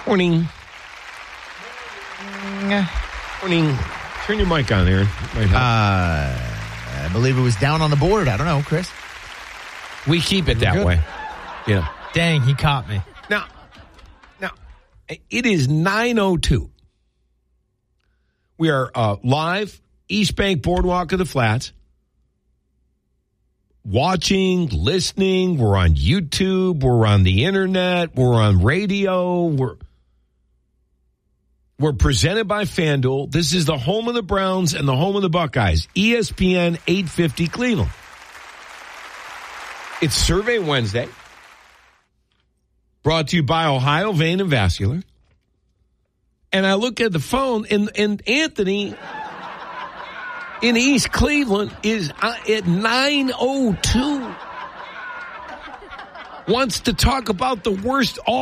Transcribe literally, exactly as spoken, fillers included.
Morning. Morning. Turn your mic on, Aaron. Might help. Uh, I believe it was down on the board. I don't know, Chris. We keep it that Good. way. Yeah. Dang, he caught me. Now, now, it is nine oh two. We are uh, live, East Bank Boardwalk of the Flats. Watching, listening. We're on YouTube. We're on the internet. We're on radio. We're we're presented by FanDuel. This is the home of the Browns and the home of the Buckeyes. E S P N eight fifty Cleveland. It's Survey Wednesday. Brought to you by Ohio Vein and Vascular. And I look at the phone, and, and Anthony in East Cleveland is at nine oh two. Wants to talk about the worst all